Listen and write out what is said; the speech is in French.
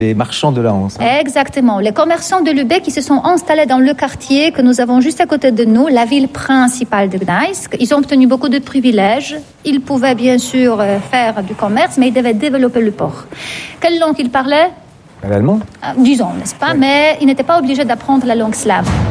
Les marchands de la Hanse. Exactement. Les commerçants de Lübeck qui se sont installés dans le quartier que nous avons juste à côté de nous, la ville principale de Gdańsk. Ils ont obtenu beaucoup de privilèges. Ils pouvaient bien sûr faire du commerce, mais ils devaient développer le port. Quelle langue ils parlaient ? L'allemand ? Disons, n'est-ce pas ? Oui. Mais ils n'étaient pas obligés d'apprendre la langue slave.